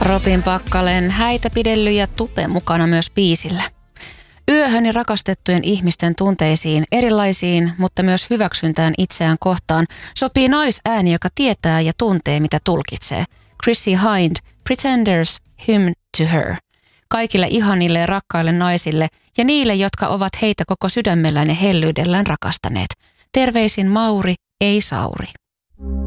Robin Pakkalen häitä pidelly ja tupe mukana myös biisillä. Yöhön ja rakastettujen ihmisten tunteisiin, erilaisiin, mutta myös hyväksyntään itseään kohtaan sopii naisääni, joka tietää ja tuntee, mitä tulkitsee. Chrissie Hynde, Pretenders, Hymn to Her. Kaikille ihanille ja rakkaille naisille ja niille, jotka ovat heitä koko sydämellään ja hellyydellään rakastaneet. Terveisin Mauri, ei Sauri.